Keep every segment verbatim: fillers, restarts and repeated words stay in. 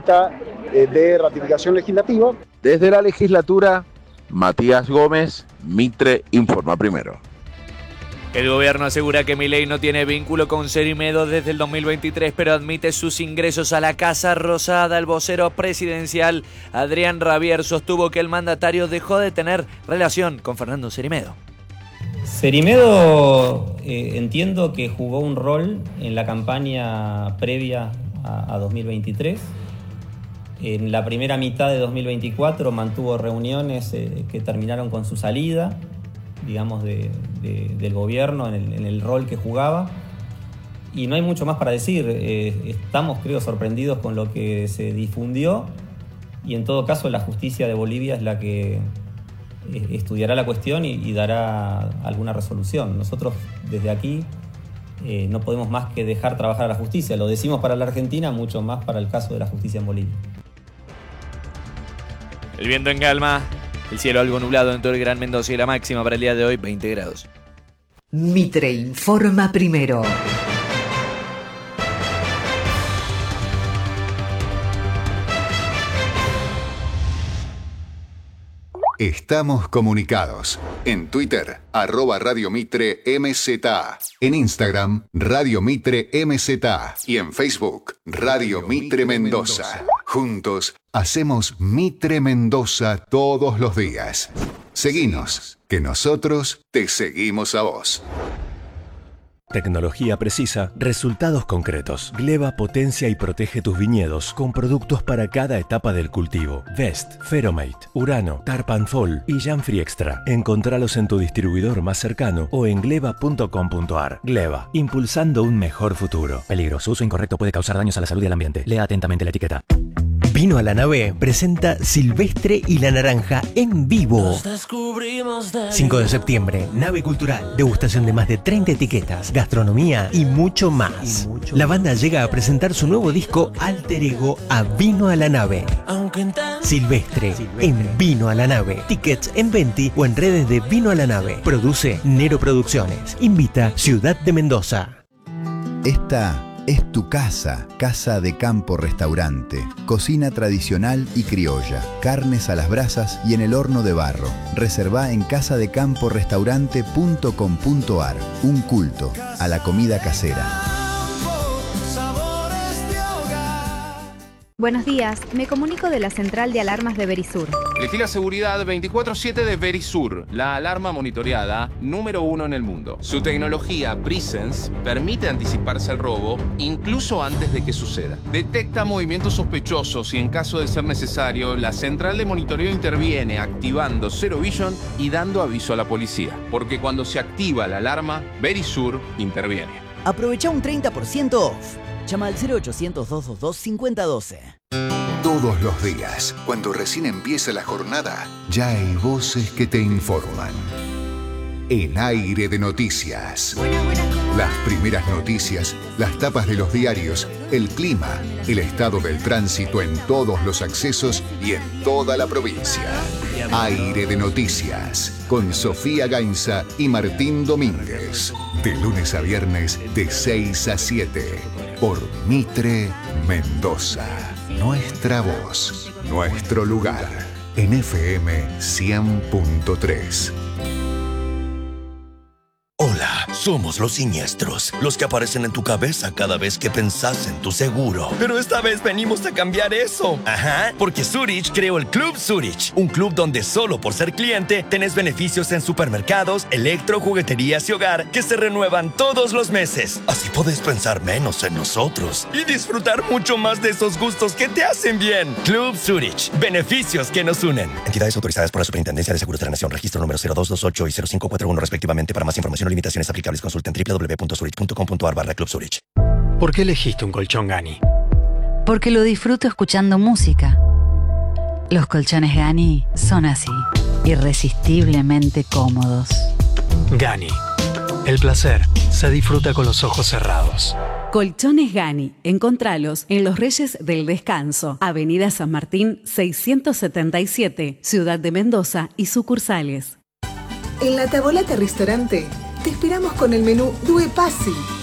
falta eh, de ratificación legislativa. Desde la legislatura, Matías Gómez, Mitre informa primero. El gobierno asegura que Milei no tiene vínculo con Cerimedo desde el dos mil veintitrés, pero admite sus ingresos a la Casa Rosada. El vocero presidencial Adrián Rabier sostuvo que el mandatario dejó de tener relación con Fernando Cerimedo. Cerimedo eh, entiendo que jugó un rol en la campaña previa a, a dos mil veintitrés. En la primera mitad de dos mil veinticuatro mantuvo reuniones eh, que terminaron con su salida, digamos, de, de, del gobierno en el, en el rol que jugaba. Y no hay mucho más para decir. Eh, estamos, creo, sorprendidos con lo que se difundió y en todo caso la justicia de Bolivia es la que eh, estudiará la cuestión y, y dará alguna resolución. Nosotros desde aquí eh, no podemos más que dejar trabajar a la justicia. Lo decimos para la Argentina, mucho más para el caso de la justicia en Bolivia. El viento en calma. El cielo algo nublado en todo el Gran Mendoza y la máxima para el día de hoy, veinte grados. Mitre informa primero. Estamos comunicados. En Twitter, arroba Radio Mitre M Z A. En Instagram, Radio Mitre M Z A. Y en Facebook, Radio Mitre Mendoza. Juntos, hacemos Mitre Mendoza todos los días. Seguinos, que nosotros te seguimos a vos. Tecnología precisa, resultados concretos. Gleba potencia y protege tus viñedos con productos para cada etapa del cultivo. Vest, Feromate, Urano, Tarpanfol y Janfree Extra. Encontralos en tu distribuidor más cercano o en gleba punto com punto ar. Gleba, impulsando un mejor futuro. Peligro, su uso incorrecto puede causar daños a la salud y al ambiente. Lea atentamente la etiqueta. Vino a la Nave presenta Silvestre y la Naranja en vivo. cinco de septiembre, Nave Cultural. Degustación de más de treinta etiquetas, gastronomía y mucho más. Y mucho la banda llega a presentar su nuevo disco Alter Ego a Vino a la Nave. Silvestre, Silvestre en Vino a la Nave. Tickets en Venti o en redes de Vino a la Nave. Produce Nero Producciones. Invita Ciudad de Mendoza. Esta es tu casa, Casa de Campo Restaurante. Cocina tradicional y criolla, carnes a las brasas y en el horno de barro. Reservá en casa de campo restaurante punto com punto ar. Un culto a la comida casera. Buenos días, me comunico de la central de alarmas de Verisur. Elegí la seguridad veinticuatro siete de Verisur, la alarma monitoreada número uno en el mundo. Su tecnología Presence permite anticiparse al robo incluso antes de que suceda. Detecta movimientos sospechosos y en caso de ser necesario, la central de monitoreo interviene activando Zero Vision y dando aviso a la policía. Porque cuando se activa la alarma, Verisur interviene. Aprovecha un treinta por ciento off. Llama al cero ochocientos, doscientos veintidós, cincuenta doce. Todos los días, cuando recién empieza la jornada, ya hay voces que te informan. El aire de noticias. Las primeras noticias, las tapas de los diarios, el clima, el estado del tránsito en todos los accesos y en toda la provincia. Aire de noticias, con Sofía Gainza y Martín Domínguez. De lunes a viernes, de seis a siete. Por Mitre Mendoza. Nuestra voz, nuestro lugar. En F M cien punto tres. Hola, somos los siniestros, los que aparecen en tu cabeza cada vez que pensás en tu seguro. Pero esta vez venimos a cambiar eso. Ajá, porque Zurich creó el Club Zurich, un club donde solo por ser cliente tenés beneficios en supermercados, electro, jugueterías y hogar que se renuevan todos los meses. Así podés pensar menos en nosotros y disfrutar mucho más de esos gustos que te hacen bien. Club Zurich, beneficios que nos unen. Entidades autorizadas por la Superintendencia de Seguros de la Nación, registro número cero dos dos ocho y cero cinco cuatro uno respectivamente. Para más información o limitaciones aplicables, consulten doble u doble u doble u punto zurich punto com punto ar barra Club Zurich. ¿Por qué elegiste un colchón Gani? Porque lo disfruto escuchando música. Los colchones Gani son así, irresistiblemente cómodos. Gani. El placer se disfruta con los ojos cerrados. Colchones Gani. Encontralos en Los Reyes del Descanso, Avenida San Martín seiscientos setenta y siete, Ciudad de Mendoza y sucursales. En la Tavolata Restaurante te esperamos con el menú Due Passi.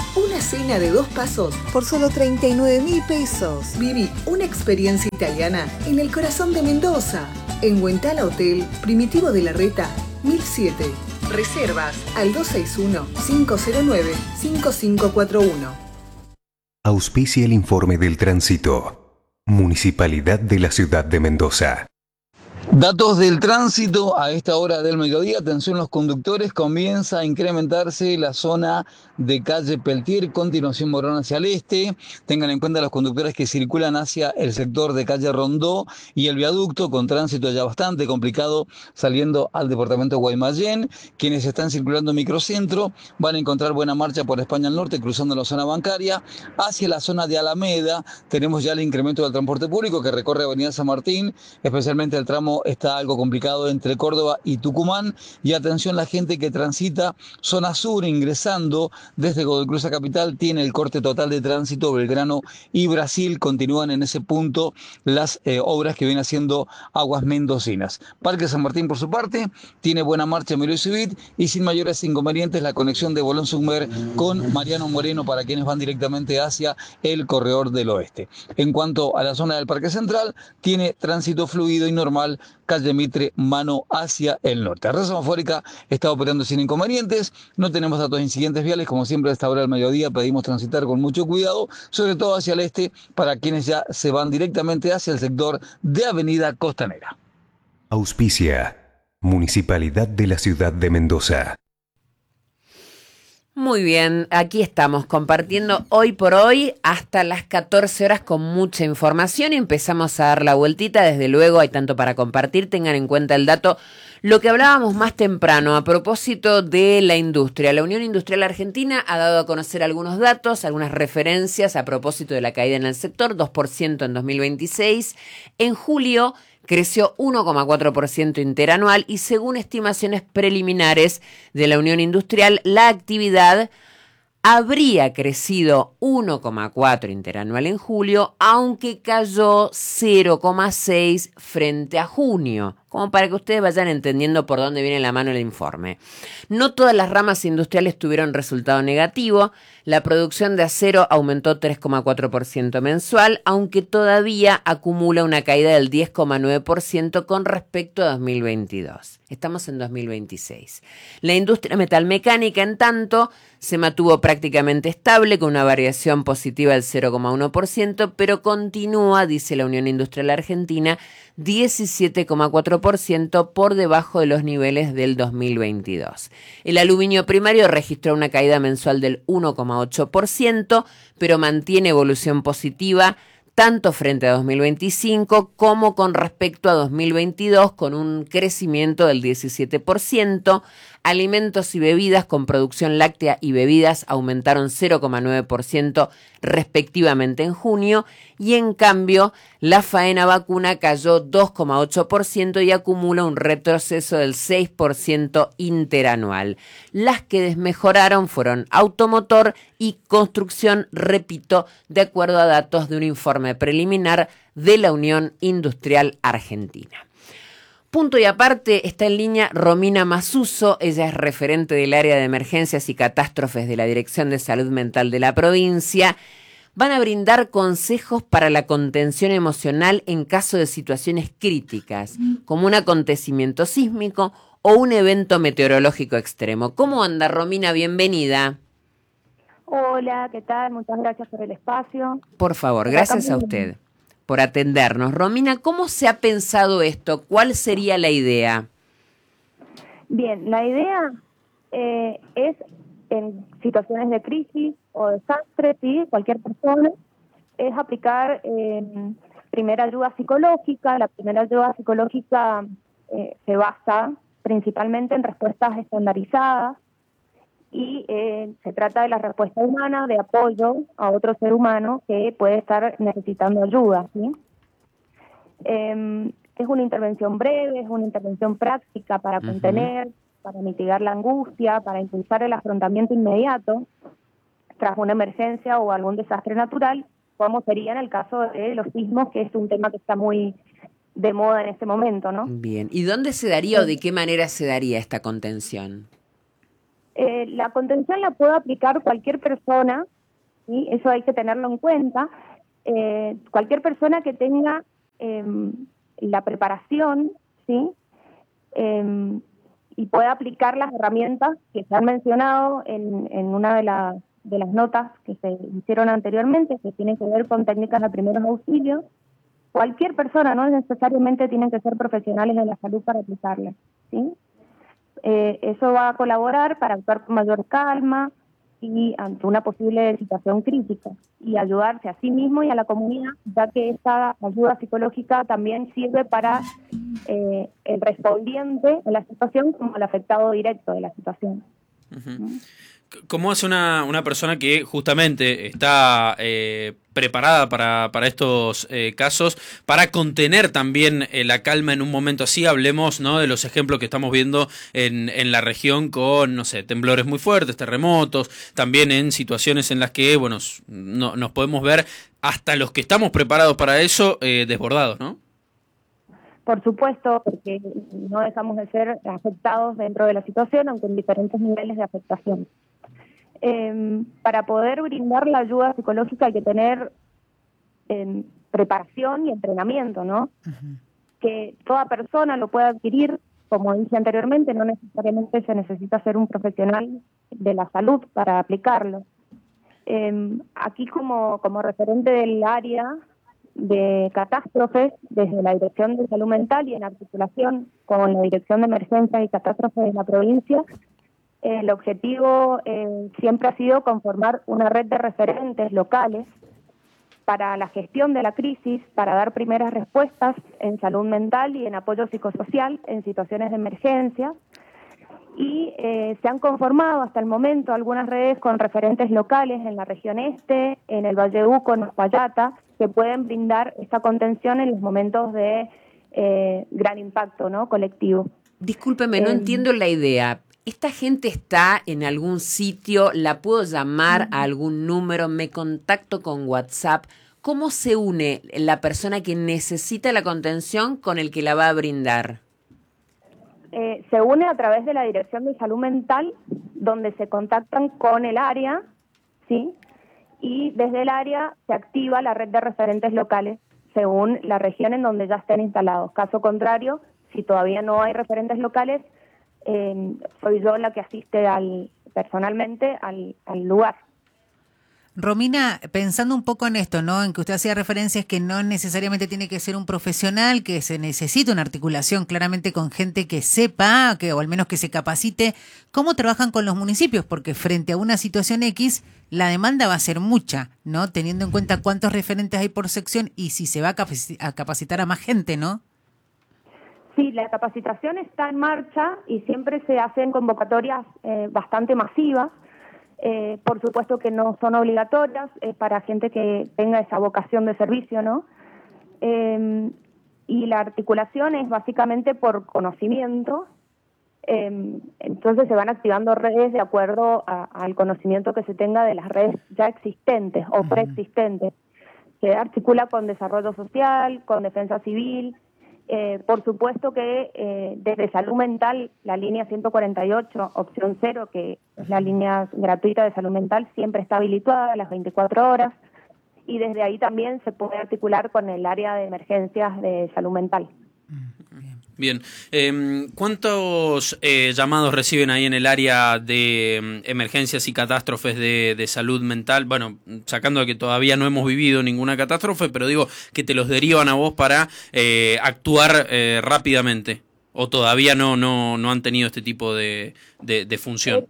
Una cena de dos pasos por solo treinta y nueve mil pesos. Viví una experiencia italiana en el corazón de Mendoza. En Huentala Hotel, Primitivo de la Reta, mil siete. Reservas al dos seis uno, cinco cero nueve, cinco cinco cuatro uno. Auspicia el informe del tránsito. Municipalidad de la Ciudad de Mendoza. Datos del tránsito a esta hora del mediodía. Atención los conductores, comienza a incrementarse la zona de calle Peltier, continuación Morón hacia el este. Tengan en cuenta los conductores que circulan hacia el sector de calle Rondó y el viaducto, con tránsito ya bastante complicado saliendo al departamento de Guaymallén. Quienes están circulando en microcentro van a encontrar buena marcha por España al norte, cruzando la zona bancaria. Hacia la zona de Alameda tenemos ya el incremento del transporte público que recorre Avenida San Martín, especialmente el tramo está algo complicado entre Córdoba y Tucumán. Y atención la gente que transita zona sur ingresando desde Godoy Cruz a Capital, tiene el corte total de tránsito. Belgrano y Brasil continúan en ese punto las eh, obras que viene haciendo Aguas Mendocinas. Parque San Martín por su parte tiene buena marcha en Melo y Subit y sin mayores inconvenientes la conexión de Bolón Sumer con Mariano Moreno para quienes van directamente hacia el corredor del oeste. En cuanto a la zona del Parque Central, tiene tránsito fluido y normal calle Mitre, mano hacia el norte. La red semafórica está operando sin inconvenientes, no tenemos datos de incidentes viales, como siempre a esta hora del mediodía pedimos transitar con mucho cuidado, sobre todo hacia el este, para quienes ya se van directamente hacia el sector de Avenida Costanera. Auspicia Municipalidad de la Ciudad de Mendoza. Muy bien, aquí estamos compartiendo hoy por hoy hasta las catorce horas con mucha información y empezamos a dar la vueltita. Desde luego hay tanto para compartir, tengan en cuenta el dato, lo que hablábamos más temprano a propósito de la industria. La Unión Industrial Argentina ha dado a conocer algunos datos, algunas referencias a propósito de la caída en el sector, dos por ciento en dos mil veintiséis. En julio creció uno coma cuatro por ciento interanual y según estimaciones preliminares de la Unión Industrial, la actividad habría crecido uno coma cuatro por ciento interanual en julio, aunque cayó cero coma seis por ciento frente a junio, como para que ustedes vayan entendiendo por dónde viene la mano el informe. No todas las ramas industriales tuvieron resultado negativo. La producción de acero aumentó tres coma cuatro por ciento mensual, aunque todavía acumula una caída del diez coma nueve por ciento con respecto a dos mil veintidós. Estamos en dos mil veintiséis. La industria metalmecánica, en tanto, se mantuvo prácticamente estable con una variación positiva del cero coma uno por ciento, pero continúa, dice la Unión Industrial Argentina, diecisiete coma cuatro por ciento por debajo de los niveles del dos mil veintidós. El aluminio primario registró una caída mensual del uno coma ocho por ciento, pero mantiene evolución positiva tanto frente a dos mil veinticinco como con respecto a dos mil veintidós, con un crecimiento del diecisiete por ciento. Alimentos y bebidas con producción láctea y bebidas aumentaron cero coma nueve por ciento respectivamente en junio, y en cambio la faena vacuna cayó dos coma ocho por ciento y acumula un retroceso del seis por ciento interanual. Las que desmejoraron fueron automotor y construcción, repito, de acuerdo a datos de un informe preliminar de la Unión Industrial Argentina. Punto y aparte, está en línea Romina Masuso, ella es referente del área de emergencias y catástrofes de la Dirección de Salud Mental de la provincia. Van a brindar consejos para la contención emocional en caso de situaciones críticas, como un acontecimiento sísmico o un evento meteorológico extremo. ¿Cómo anda, Romina? Bienvenida. Hola, ¿qué tal? Muchas gracias por el espacio. Por favor, gracias a usted por atendernos. Romina, ¿cómo se ha pensado esto? ¿Cuál sería la idea? Bien, la idea eh, es en situaciones de crisis o desastre, ¿sí? Cualquier persona, es aplicar eh, primera ayuda psicológica. La primera ayuda psicológica eh, se basa principalmente en respuestas estandarizadas y eh, se trata de la respuesta humana de apoyo a otro ser humano que puede estar necesitando ayuda, ¿sí? Eh, es una intervención breve, es una intervención práctica para contener, uh-huh. para mitigar la angustia, para impulsar el afrontamiento inmediato tras una emergencia o algún desastre natural, como sería en el caso de los sismos, que es un tema que está muy de moda en este momento, ¿no? Bien, ¿y dónde se daría o de qué manera se daría esta contención? Eh, la contención la puede aplicar cualquier persona, ¿sí? Eso hay que tenerlo en cuenta. Eh, cualquier persona que tenga eh, la preparación, ¿sí? Eh, y pueda aplicar las herramientas que se han mencionado en, en una de, la, de las notas que se hicieron anteriormente, que tienen que ver con técnicas de primeros auxilios. Cualquier persona, no necesariamente tienen que ser profesionales de la salud para aplicarlas, ¿sí? Eh, eso va a colaborar para actuar con mayor calma y ante una posible situación crítica, y ayudarse a sí mismo y a la comunidad, ya que esta ayuda psicológica también sirve para eh, el respondiente de la situación como el afectado directo de la situación. Uh-huh. ¿Cómo hace una, una persona que justamente está eh, preparada para, para estos eh, casos, para contener también eh, la calma en un momento así? Hablemos, ¿no?, de los ejemplos que estamos viendo en, en la región con, no sé, temblores muy fuertes, terremotos, también en situaciones en las que, bueno, no, nos podemos ver hasta los que estamos preparados para eso eh, desbordados, ¿no? Por supuesto, porque no dejamos de ser afectados dentro de la situación, aunque en diferentes niveles de afectación. Eh, para poder brindar la ayuda psicológica hay que tener eh, preparación y entrenamiento, ¿no? Uh-huh. Que toda persona lo pueda adquirir, como dije anteriormente, no necesariamente se necesita ser un profesional de la salud para aplicarlo. Eh, aquí como, como referente del área de catástrofes, desde la Dirección de Salud Mental y en articulación con la Dirección de Emergencias y Catástrofes de la provincia, el objetivo eh, siempre ha sido conformar una red de referentes locales para la gestión de la crisis, para dar primeras respuestas en salud mental y en apoyo psicosocial en situaciones de emergencia. Y eh, se han conformado hasta el momento algunas redes con referentes locales en la región este, en el Valle Uco, en Uspallata, que pueden brindar esta contención en los momentos de eh, gran impacto, ¿no?, colectivo. Discúlpeme, eh, no entiendo la idea. ¿Esta gente está en algún sitio? ¿La puedo llamar a algún número? ¿Me contacto con WhatsApp? ¿Cómo se une la persona que necesita la contención con el que la va a brindar? Eh, se une a través de la Dirección de Salud Mental, donde se contactan con el área, ¿sí? Y desde el área se activa la red de referentes locales según la región en donde ya estén instalados. Caso contrario, si todavía no hay referentes locales, eh, soy yo la que asiste al, personalmente al, al lugar. Romina, pensando un poco en esto, ¿no?, en que usted hacía referencias que no necesariamente tiene que ser un profesional, que se necesita una articulación claramente con gente que sepa, que o al menos que se capacite. ¿Cómo trabajan con los municipios? Porque frente a una situación X, la demanda va a ser mucha, ¿no?, teniendo en cuenta cuántos referentes hay por sección y si se va a, capaci- a capacitar a más gente, ¿no? Sí, la capacitación está en marcha y siempre se hacen convocatorias eh, bastante masivas. Eh, por supuesto que no son obligatorias, es para gente que tenga esa vocación de servicio, ¿no? Eh, y la articulación es básicamente por conocimiento, eh, entonces se van activando redes de acuerdo a, al conocimiento que se tenga de las redes ya existentes o preexistentes. Se articula con desarrollo social, con defensa civil. Eh, por supuesto que eh, desde salud mental, la línea ciento cuarenta y ocho, opción cero, que es la línea gratuita de salud mental, siempre está habilitada a las veinticuatro horas, y desde ahí también se puede articular con el área de emergencias de salud mental. Bien, eh, ¿cuántos eh, llamados reciben ahí en el área de emergencias y catástrofes de, de salud mental? Bueno, sacando de que todavía no hemos vivido ninguna catástrofe, pero digo que te los derivan a vos para eh, actuar eh, rápidamente, o todavía no no no han tenido este tipo de, de, de función.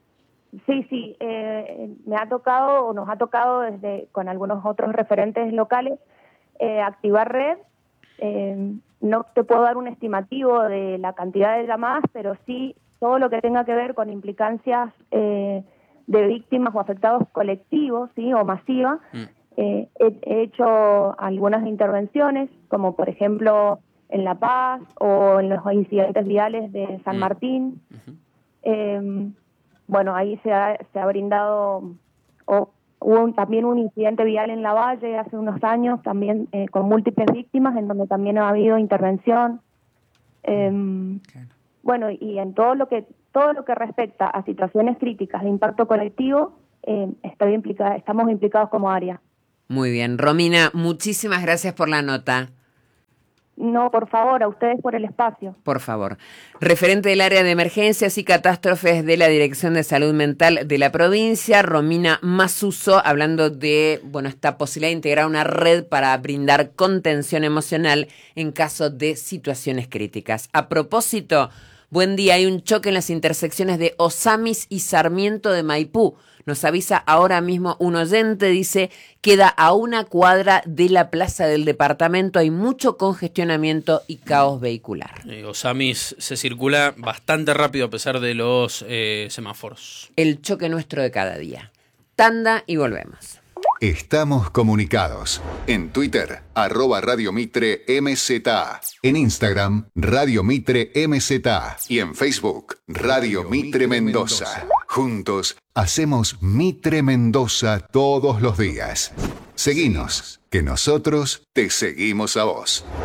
Sí, sí, eh, me ha tocado o nos ha tocado desde con algunos otros referentes locales eh, activar red. Eh, no te puedo dar un estimativo de la cantidad de llamadas, pero sí todo lo que tenga que ver con implicancias eh, de víctimas o afectados colectivos, sí, o masivas. Mm. Eh, he, he hecho algunas intervenciones, como por ejemplo en La Paz o en los incidentes viales de San mm. Martín. Uh-huh. Eh, bueno, ahí se ha, se ha brindado, o hubo un, también un incidente vial en Lavalle hace unos años, también eh, con múltiples víctimas, en donde también ha habido intervención. Eh, claro. Bueno, y en todo lo que todo lo que respecta a situaciones críticas de impacto colectivo, eh, estoy implicada, estamos implicados como área. Muy bien. Romina, muchísimas gracias por la nota. No, por favor, a ustedes por el espacio. Por favor. Referente del área de emergencias y catástrofes de la Dirección de Salud Mental de la provincia, Romina Masuso, hablando de, bueno, esta posibilidad de integrar una red para brindar contención emocional en caso de situaciones críticas. A propósito, buen día, hay un choque en las intersecciones de Osamis y Sarmiento de Maipú. Nos avisa ahora mismo un oyente, dice, queda a una cuadra de la plaza del departamento, hay mucho congestionamiento y caos vehicular. Eh, Osamis se circula bastante rápido a pesar de los eh, semáforos. El choque nuestro de cada día. Tanda y volvemos. Estamos comunicados. En Twitter, arroba Radio Mitre M Z A. En Instagram, Radio Mitre M Z A. Y en Facebook, Radio Mitre Mendoza. Juntos, hacemos Mitre Mendoza todos los días. Seguinos, que nosotros te seguimos a vos.